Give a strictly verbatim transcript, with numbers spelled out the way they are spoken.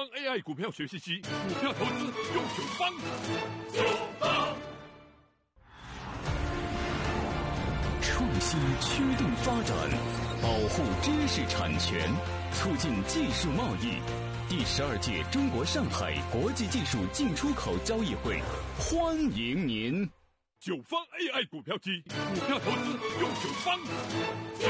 A I 股票学习机，股票投资用九方。九方创新驱动发展，保护知识产权，促进技术贸易。第十二届中国上海国际技术进出口交易会，欢迎您！ 九方 A I 股票机，股票投资用九方。